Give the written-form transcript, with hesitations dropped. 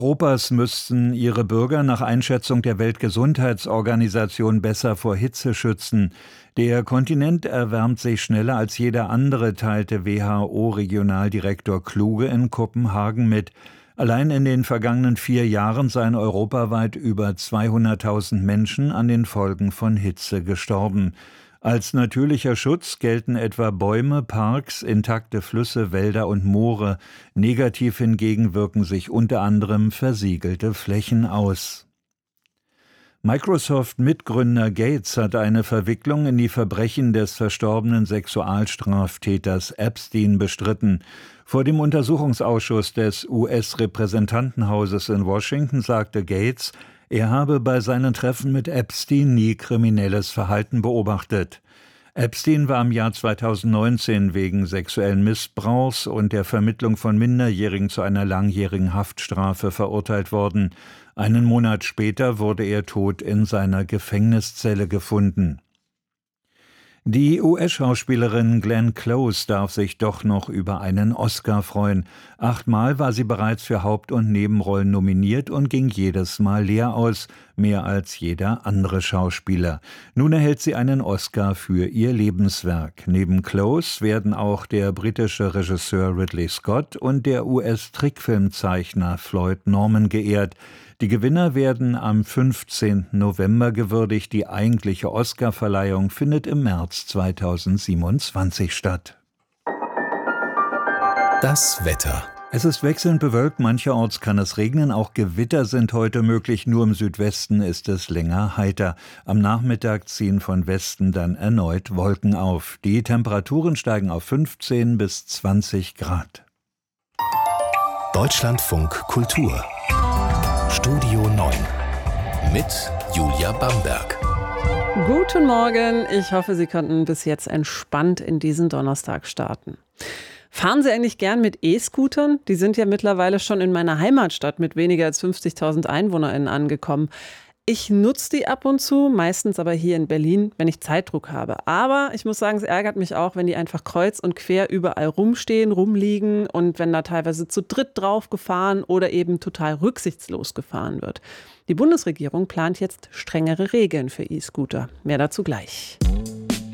Europas müssten ihre Bürger nach Einschätzung der Weltgesundheitsorganisation besser vor Hitze schützen. Der Kontinent erwärmt sich schneller als jeder andere, teilte WHO-Regionaldirektor Kluge in Kopenhagen mit. Allein in den vergangenen 4 Jahren seien europaweit über 200.000 Menschen an den Folgen von Hitze gestorben. Als natürlicher Schutz gelten etwa Bäume, Parks, intakte Flüsse, Wälder und Moore. Negativ hingegen wirken sich unter anderem versiegelte Flächen aus. Microsoft-Mitgründer Gates hat eine Verwicklung in die Verbrechen des verstorbenen Sexualstraftäters Epstein bestritten. Vor dem Untersuchungsausschuss des US-Repräsentantenhauses in Washington sagte Gates, er habe bei seinen Treffen mit Epstein nie kriminelles Verhalten beobachtet. Epstein war im Jahr 2019 wegen sexuellen Missbrauchs und der Vermittlung von Minderjährigen zu einer langjährigen Haftstrafe verurteilt worden. Einen Monat später wurde er tot in seiner Gefängniszelle gefunden. Die US-Schauspielerin Glenn Close darf sich doch noch über einen Oscar freuen. 8-mal war sie bereits für Haupt- und Nebenrollen nominiert und ging jedes Mal leer aus, mehr als jeder andere Schauspieler. Nun erhält sie einen Oscar für ihr Lebenswerk. Neben Close werden auch der britische Regisseur Ridley Scott und der US-Trickfilmzeichner Floyd Norman geehrt. Die Gewinner werden am 15. November gewürdigt. Die eigentliche Oscarverleihung findet im März 2027 statt. Das Wetter. Es ist wechselnd bewölkt, mancherorts kann es regnen, auch Gewitter sind heute möglich, nur im Südwesten ist es länger heiter. Am Nachmittag ziehen von Westen dann erneut Wolken auf. Die Temperaturen steigen auf 15 bis 20 Grad. Deutschlandfunk Kultur. Studio 9 mit Julia Bamberg. Guten Morgen, ich hoffe, Sie konnten bis jetzt entspannt in diesen Donnerstag starten. Fahren Sie eigentlich gern mit E-Scootern? Die sind ja mittlerweile schon in meiner Heimatstadt mit weniger als 50.000 EinwohnerInnen angekommen. Ich nutze die ab und zu, meistens aber hier in Berlin, wenn ich Zeitdruck habe. Aber ich muss sagen, es ärgert mich auch, wenn die einfach kreuz und quer überall rumstehen, rumliegen und wenn da teilweise zu dritt drauf gefahren oder eben total rücksichtslos gefahren wird. Die Bundesregierung plant jetzt strengere Regeln für E-Scooter. Mehr dazu gleich.